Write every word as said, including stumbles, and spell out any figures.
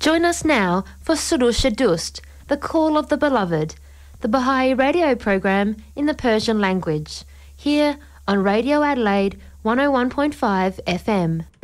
Join us now for Surusha Dust, the Call of the Beloved, the Baha'i radio program in the Persian language, here on Radio Adelaide one oh one point five F M.